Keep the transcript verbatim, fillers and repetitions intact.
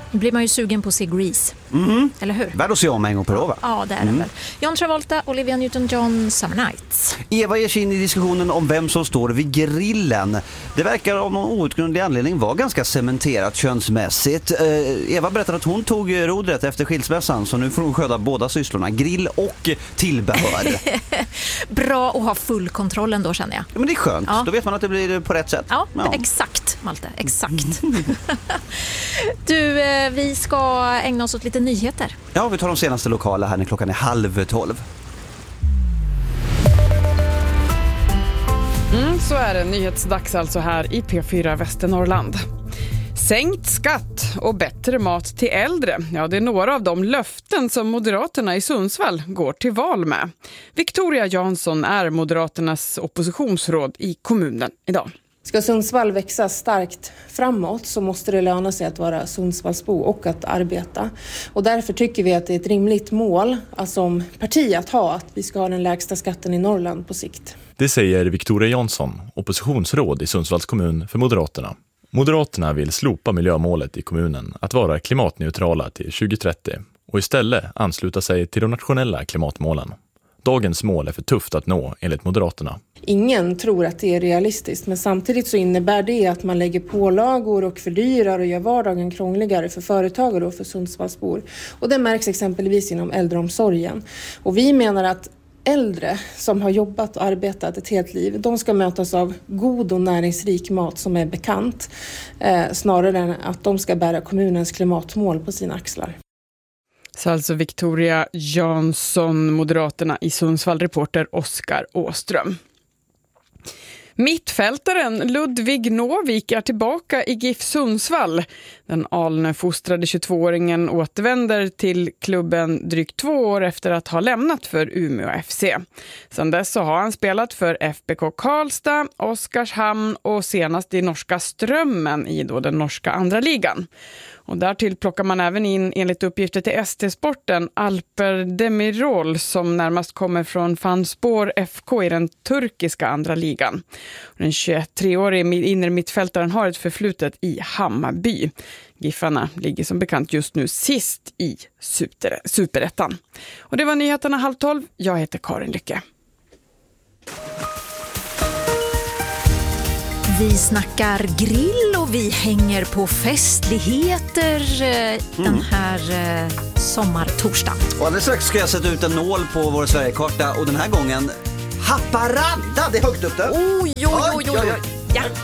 blir man ju sugen på att se Grease. Mm. Eller hur? Värd att se om en gång på då, va? Ja, det är Mm. det väl. John Travolta, Olivia Newton-John, Summer Nights. Eva ger sig in i diskussionen om vem som står vid grillen. Det verkar av någon outgrundlig anledning vara ganska cementerat könsmässigt. Eh, Eva berättade att hon tog rodret efter skilsmässan, så nu får hon sköta båda sysslorna, grill och tillbehör. Bra att ha full kontroll ändå, känner jag. Ja, men det är skönt. Ja. Då vet man att det blir på rätt sätt. Ja, Ja. exakt, Malte, exakt. Du, eh, vi ska ägna oss åt lite nyheter. Ja, vi tar de senaste lokala här när klockan är halv tolv. Mm, så är det. Nyhetsdags alltså här i P fyra Västernorrland. Sänkt skatt och bättre mat till äldre. Ja, det är några av de löften som Moderaterna i Sundsvall går till val med. Victoria Jansson är Moderaternas oppositionsråd i kommunen idag. Ska Sundsvall växa starkt framåt så måste det löna sig att vara Sundsvallsbo och att arbeta. Och därför tycker vi att det är ett rimligt mål, alltså som parti, att ha att vi ska ha den lägsta skatten i Norrland på sikt. Det säger Victoria Jansson, oppositionsråd i Sundsvalls kommun för Moderaterna. Moderaterna vill slopa miljömålet i kommunen att vara klimatneutrala till tjugo trettio och istället ansluta sig till de nationella klimatmålen. Dagens mål är för tufft att nå enligt Moderaterna. Ingen tror att det är realistiskt, men samtidigt så innebär det att man lägger pålagor och fördyrar och gör vardagen krångligare för företagare och för Sundsvallsbor. Och det märks exempelvis inom äldreomsorgen. Och vi menar att äldre som har jobbat och arbetat ett helt liv, de ska mötas av god och näringsrik mat som är bekant, eh, snarare än att de ska bära kommunens klimatmål på sina axlar. Så alltså Victoria Jansson, Moderaterna i Sundsvall, reporter Oskar Åström. Mittfältaren Ludvig Novik är tillbaka i GIF Sundsvall. Den Alnö-fostrade tjugotvååringen återvänder till klubben drygt två år efter att ha lämnat för Umeå F C. Sedan dess så har han spelat för F B K Karlstad, Oskarshamn och senast i norska Strömmen i då den norska andra ligan. Och därtill plockar man även in, enligt uppgifter till S T-sporten, Alper Demirol som närmast kommer från Fanspor F K i den turkiska andra ligan. Den tjugotre-årige inre mittfältaren har ett förflutet i Hammarby. Giffarna ligger som bekant just nu sist i super- superettan. Och det var nyheterna halv tolv. Jag heter Karin Lycke. Vi snackar grill och vi hänger på festligheter eh, den här eh, sommartorsdagen. Och alldeles strax ska jag sätta ut en nål på vår Sverigekarta och den här gången Haparanda, det är högt upp där. Oj, oj, oj, oj, oj. Ja.